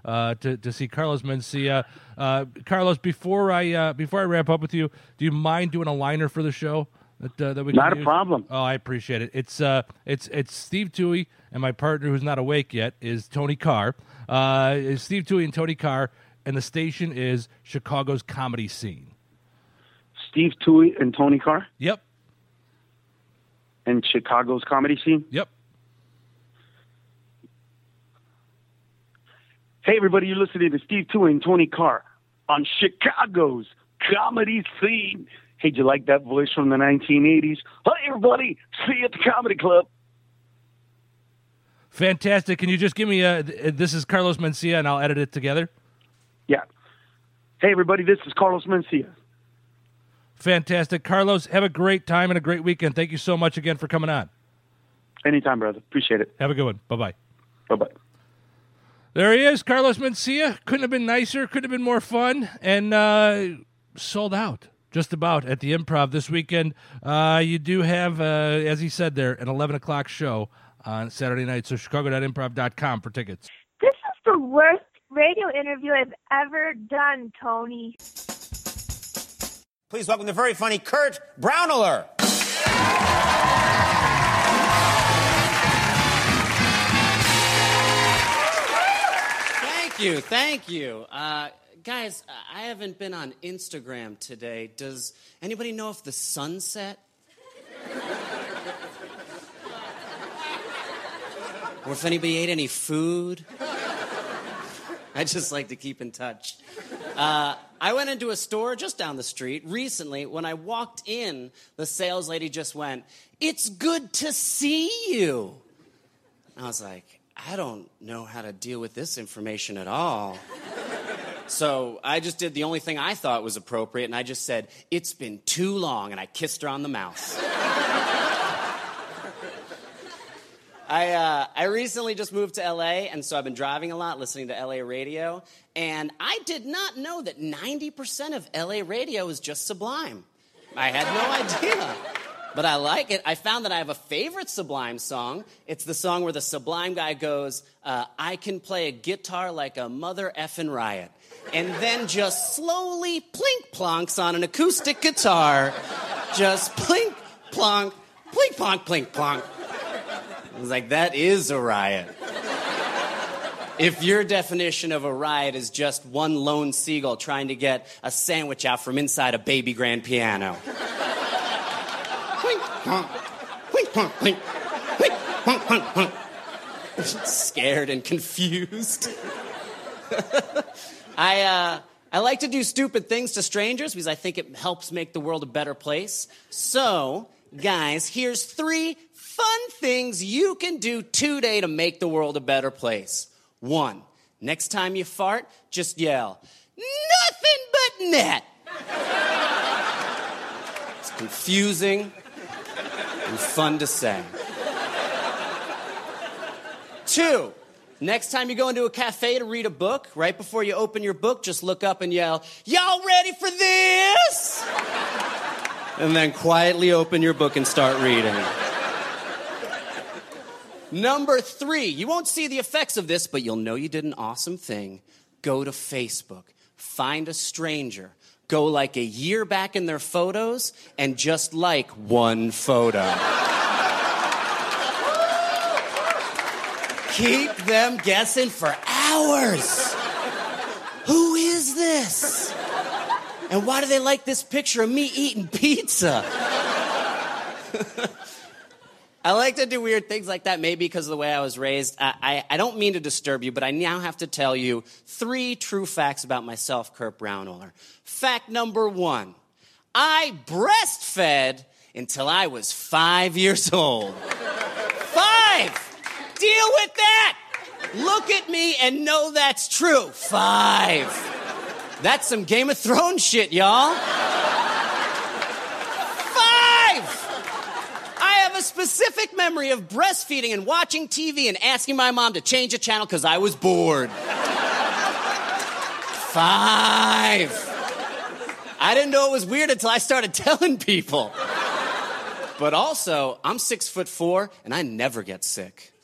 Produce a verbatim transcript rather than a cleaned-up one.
uh, to to see Carlos Mencia. Uh, Carlos, before I uh, before I wrap up with you, do you mind doing a liner for the show? That, uh, that we not can a use? problem. Oh, I appreciate it. It's uh, it's it's Steve Toohey, and my partner who's not awake yet is Tony Carr. Uh, is Steve Toohey and Tony Carr, and the station is Chicago's Comedy Scene. Steve Toohey and Tony Carr? Yep. And Chicago's Comedy Scene? Yep. Hey, everybody, you're listening to Steve Toohey and Tony Carr on Chicago's Comedy Scene. Hey, did you like that voice from the nineteen eighties? Hi, everybody. See you at the Comedy Club. Fantastic. Can you just give me a, this is Carlos Mencia, and I'll edit it together? Yeah. Hey, everybody, this is Carlos Mencia. Fantastic. Carlos, have a great time and a great weekend. Thank you so much again for coming on. Anytime, brother. Appreciate it. Have a good one. Bye-bye. Bye-bye. There he is, Carlos Mencia. Couldn't have been nicer. Couldn't have been more fun. And uh, sold out just about at the Improv this weekend. Uh, you do have, uh, as he said there, an eleven o'clock show on Saturday night. So chicago dot improv dot com for tickets. This is the worst radio interview I've ever done, Tony. Please welcome the very funny Kurt Braunohler. Thank you, thank you. Uh, guys, I haven't been on Instagram today. Does anybody know if the sun set? Or if anybody ate any food? I just like to keep in touch. Uh, I went into a store just down the street recently. When I walked in, the sales lady just went, "It's good to see you." I was like, I don't know how to deal with this information at all. So I just did the only thing I thought was appropriate, and I just said, "It's been too long," and I kissed her on the mouth. I uh, I recently just moved to L A, and so I've been driving a lot, listening to L A radio, and I did not know that ninety percent of L A radio is just Sublime. I had no idea, but I like it. I found that I have a favorite Sublime song. It's the song where the Sublime guy goes, uh, "I can play a guitar like a mother effing riot," and then just slowly plink plonks on an acoustic guitar, just plink plonk, plink plonk, plink plonk. I was like, that is a riot. If your definition of a riot is just one lone seagull trying to get a sandwich out from inside a baby grand piano. Plink, plonk, plink, plonk, plink, plink, plonk, plonk, plonk. Scared and confused. I, uh, I like to do stupid things to strangers because I think it helps make the world a better place. So, guys, here's three fun things you can do today to make the world a better place. One, next time you fart, just yell, "Nothing but net." It's confusing and fun to say. Two, next time you go into a cafe to read a book, right before you open your book, just look up and yell, "Y'all ready for this?" And then quietly open your book and start reading. Number three, you won't see the effects of this, but you'll know you did an awesome thing. Go to Facebook, find a stranger, go like a year back in their photos, and just like one photo. Keep them guessing for hours. Who is this? And why do they like this picture of me eating pizza? I like to do weird things like that, maybe because of the way I was raised. I, I, I don't mean to disturb you, but I now have to tell you three true facts about myself, Kurt Braunohler. Fact number one, I breastfed until I was five years old. Five! Deal with that! Look at me and know that's true. Five. That's some Game of Thrones shit, y'all. A specific memory of breastfeeding and watching T V and asking my mom to change a channel because I was bored. Five. I didn't know it was weird until I started telling people. But also, I'm six foot four and I never get sick.